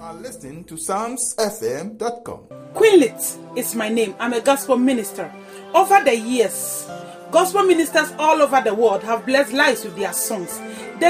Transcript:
are listening to PsalmsFM.com. Queenlit is my name. I'm a gospel minister. Over the years, gospel ministers all over the world have blessed lives with their songs.